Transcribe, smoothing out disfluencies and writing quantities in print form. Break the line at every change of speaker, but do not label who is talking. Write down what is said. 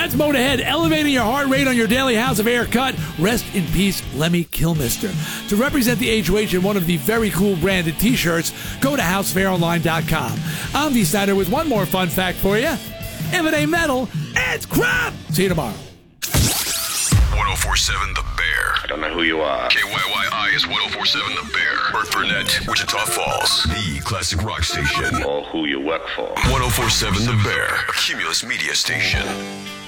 That's Motorhead, elevating your heart rate on your daily House of Air cut. Rest in peace, Lemmy Kilmister. To represent the HOH in one of the very cool branded t-shirts, go to HouseofAirOnline.com. I'm Dee Snider with one more fun fact for you. If it ain't metal, it's crap! See you tomorrow.
1047 The Bear.
I don't know who you are.
KYYI is 1047 The Bear. Burt Burnett, Wichita Falls. The classic rock station.
Or who you work for.
1047 The Bear. A Cumulus Media Station.